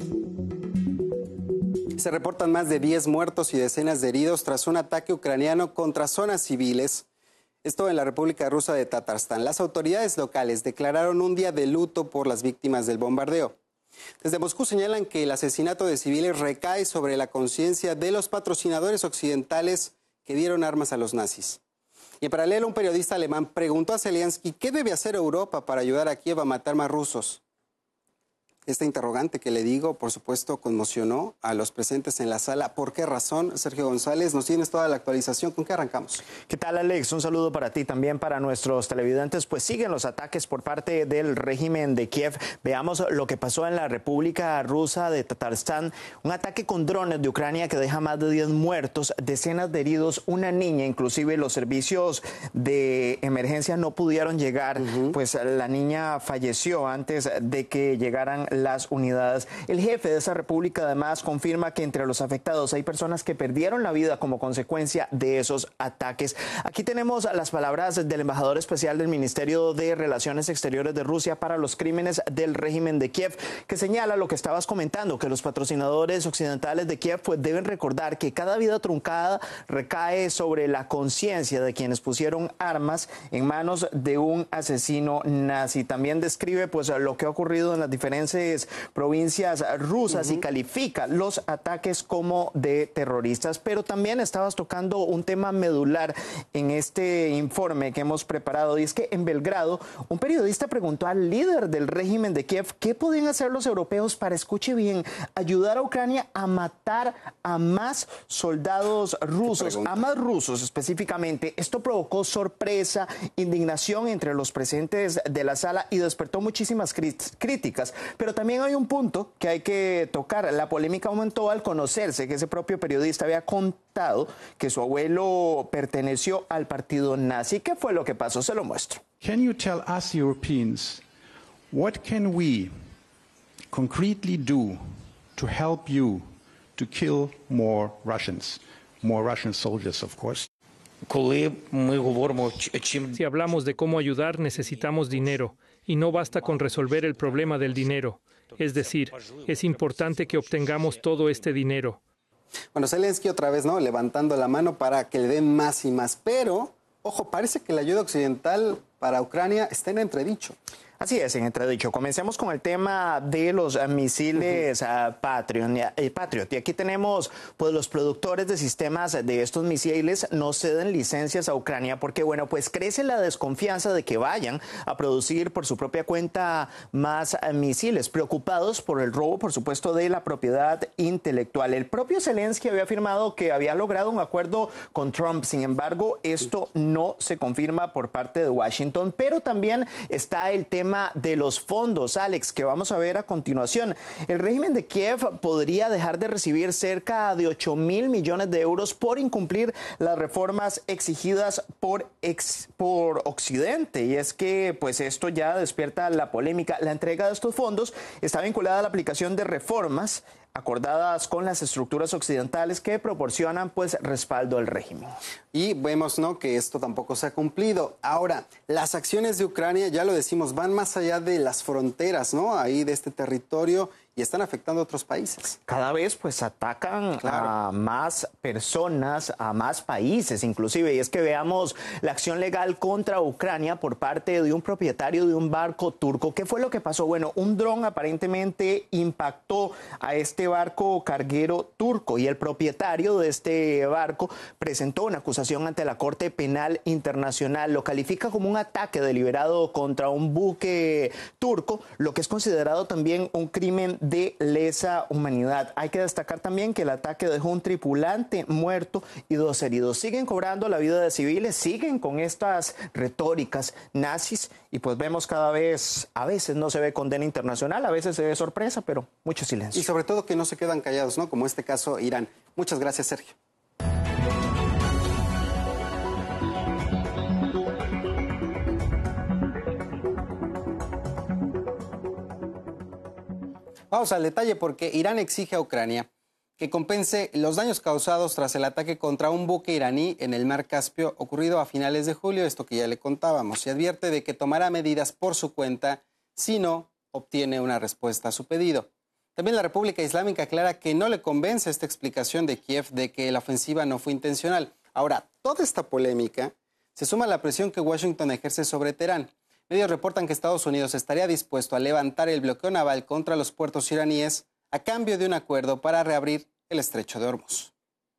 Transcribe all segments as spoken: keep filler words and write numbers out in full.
Se reportan más de diez muertos y decenas de heridos tras un ataque ucraniano contra zonas civiles. Esto en la República Rusa de Tatarstán. Las autoridades locales declararon un día de luto por las víctimas del bombardeo. Desde Moscú señalan que el asesinato de civiles recae sobre la conciencia de los patrocinadores occidentales que dieron armas a los nazis. Y en paralelo, un periodista alemán preguntó a Zelensky qué debe hacer Europa para ayudar a Kiev a matar más rusos. Esta interrogante que le digo, por supuesto, conmocionó a los presentes en la sala. ¿Por qué razón? Sergio González, nos tienes toda la actualización. ¿Con qué arrancamos? ¿Qué tal, Alex? Un saludo para ti, también para nuestros televidentes. Pues siguen los ataques por parte del régimen de Kiev. Veamos lo que pasó en la República Rusa de Tatarstán. Un ataque con drones de Ucrania que deja más de diez muertos, decenas de heridos, una niña. Inclusive los servicios de emergencia no pudieron llegar, uh-huh. pues la niña falleció antes de que llegaran las unidades. El jefe de esa república además confirma que entre los afectados hay personas que perdieron la vida como consecuencia de esos ataques. Aquí tenemos las palabras del embajador especial del Ministerio de Relaciones Exteriores de Rusia para los crímenes del régimen de Kiev, que señala lo que estabas comentando, que los patrocinadores occidentales de Kiev pues deben recordar que cada vida truncada recae sobre la conciencia de quienes pusieron armas en manos de un asesino nazi. También describe pues lo que ha ocurrido en las diferentes provincias rusas uh-huh. y califica los ataques como de terroristas. Pero también estabas tocando un tema medular en este informe que hemos preparado, y es que en Belgrado un periodista preguntó al líder del régimen de Kiev qué podían hacer los europeos para, escuche bien, ayudar a Ucrania a matar a más soldados rusos, a más rusos específicamente. Esto provocó sorpresa, indignación entre los presentes de la sala y despertó muchísimas críticas. Pero también hay un punto que hay que tocar. La polémica aumentó al conocerse que ese propio periodista había contado que su abuelo perteneció al partido nazi. ¿Qué fue lo que pasó? Se lo muestro. Can you tell us Europeans what can we concretely do to help you to kill more Russians, more Russian soldiers, of course? Si hablamos de cómo ayudar, necesitamos dinero, y no basta con resolver el problema del dinero. Es decir, es importante que obtengamos todo este dinero. Bueno, Zelensky otra vez, ¿no?, levantando la mano para que le den más y más, pero, ojo, parece que la ayuda occidental para Ucrania está en entredicho. Así es, en entredicho. Comencemos con el tema de los uh, misiles uh, Patriot, eh, Patriot. Y aquí tenemos, pues, los productores de sistemas de estos misiles no ceden licencias a Ucrania porque, bueno, pues crece la desconfianza de que vayan a producir por su propia cuenta más uh, misiles, preocupados por el robo, por supuesto, de la propiedad intelectual. El propio Zelensky había afirmado que había logrado un acuerdo con Trump. Sin embargo, esto no se confirma por parte de Washington. Pero también está el tema de los fondos, Alex, que vamos a ver a continuación. El régimen de Kiev podría dejar de recibir cerca de ocho mil millones de euros por incumplir las reformas exigidas por, ex, por Occidente. Y es que, pues, esto ya despierta la polémica. La entrega de estos fondos está vinculada a la aplicación de reformas acordadas con las estructuras occidentales que proporcionan, pues, respaldo al régimen. Y vemos, ¿no?, que esto tampoco se ha cumplido. Ahora, las acciones de Ucrania, ya lo decimos, van más allá de las fronteras, ¿no?, ahí de este territorio, y están afectando a otros países. Cada vez, pues, atacan claro. a más personas, a más países inclusive. Y es que veamos la acción legal contra Ucrania por parte de un propietario de un barco turco. ¿Qué fue lo que pasó? Bueno, un dron aparentemente impactó a este barco carguero turco y el propietario de este barco presentó una acusación ante la Corte Penal Internacional. Lo califica como un ataque deliberado contra un buque turco, lo que es considerado también un crimen de lesa humanidad. Hay que destacar también que el ataque dejó un tripulante muerto y dos heridos. Siguen cobrando la vida de civiles, siguen con estas retóricas nazis y pues vemos cada vez, a veces no se ve condena internacional, a veces se ve sorpresa, pero mucho silencio. Y sobre todo que no se quedan callados, ¿no?, como este caso Irán. Muchas gracias, Sergio. Vamos al detalle porque Irán exige a Ucrania que compense los daños causados tras el ataque contra un buque iraní en el mar Caspio ocurrido a finales de julio, esto que ya le contábamos, y advierte de que tomará medidas por su cuenta si no obtiene una respuesta a su pedido. También la República Islámica aclara que no le convence esta explicación de Kiev de que la ofensiva no fue intencional. Ahora, toda esta polémica se suma a la presión que Washington ejerce sobre Teherán. Medios reportan que Estados Unidos estaría dispuesto a levantar el bloqueo naval contra los puertos iraníes a cambio de un acuerdo para reabrir el estrecho de Hormuz.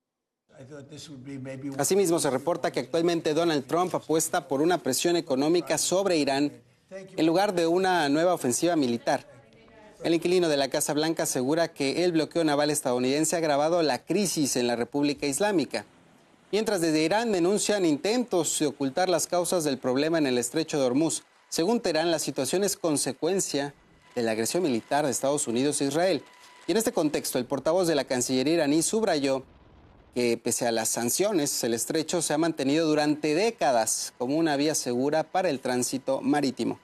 Asimismo, se reporta que actualmente Donald Trump apuesta por una presión económica sobre Irán en lugar de una nueva ofensiva militar. El inquilino de la Casa Blanca asegura que el bloqueo naval estadounidense ha agravado la crisis en la República Islámica, mientras desde Irán denuncian intentos de ocultar las causas del problema en el estrecho de Hormuz. Según Teherán, la situación es consecuencia de la agresión militar de Estados Unidos e Israel. Y en este contexto, el portavoz de la Cancillería iraní subrayó que pese a las sanciones, el estrecho se ha mantenido durante décadas como una vía segura para el tránsito marítimo.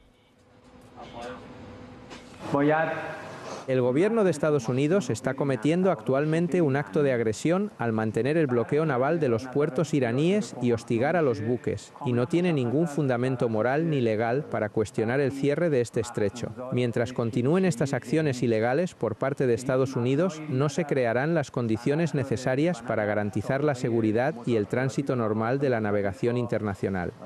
El gobierno de Estados Unidos está cometiendo actualmente un acto de agresión al mantener el bloqueo naval de los puertos iraníes y hostigar a los buques, y no tiene ningún fundamento moral ni legal para cuestionar el cierre de este estrecho. Mientras continúen estas acciones ilegales por parte de Estados Unidos, no se crearán las condiciones necesarias para garantizar la seguridad y el tránsito normal de la navegación internacional.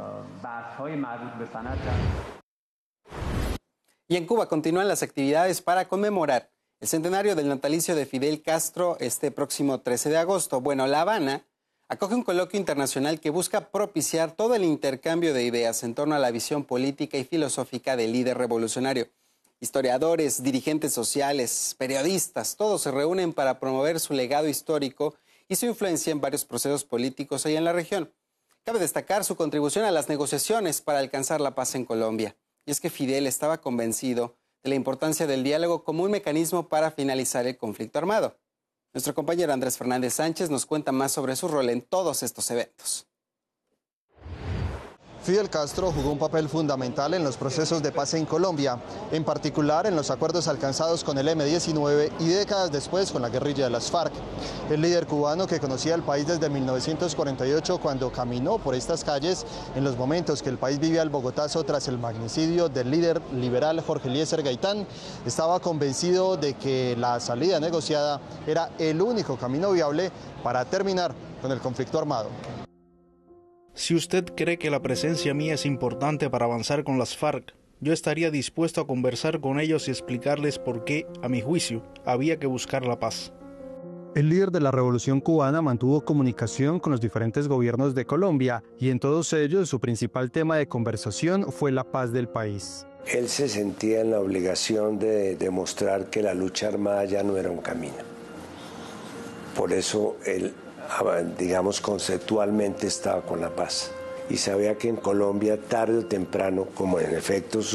Y en Cuba continúan las actividades para conmemorar el centenario del natalicio de Fidel Castro este próximo trece de agosto. Bueno, La Habana acoge un coloquio internacional que busca propiciar todo el intercambio de ideas en torno a la visión política y filosófica del líder revolucionario. Historiadores, dirigentes sociales, periodistas, todos se reúnen para promover su legado histórico y su influencia en varios procesos políticos ahí en la región. Cabe destacar su contribución a las negociaciones para alcanzar la paz en Colombia. Y es que Fidel estaba convencido de la importancia del diálogo como un mecanismo para finalizar el conflicto armado. Nuestro compañero Andrés Fernández Sánchez nos cuenta más sobre su rol en todos estos eventos. Fidel Castro jugó un papel fundamental en los procesos de paz en Colombia, en particular en los acuerdos alcanzados con el eme diecinueve y décadas después con la guerrilla de las FARC. El líder cubano que conocía el país desde mil novecientos cuarenta y ocho cuando caminó por estas calles en los momentos que el país vivía el Bogotazo tras el magnicidio del líder liberal Jorge Eliezer Gaitán, estaba convencido de que la salida negociada era el único camino viable para terminar con el conflicto armado. Si usted cree que la presencia mía es importante para avanzar con las FARC, yo estaría dispuesto a conversar con ellos y explicarles por qué, a mi juicio, había que buscar la paz. El líder de la Revolución Cubana mantuvo comunicación con los diferentes gobiernos de Colombia y en todos ellos su principal tema de conversación fue la paz del país. Él se sentía en la obligación de demostrar que la lucha armada ya no era un camino. Por eso él, digamos, conceptualmente estaba con la paz y sabía que en Colombia tarde o temprano, como en efecto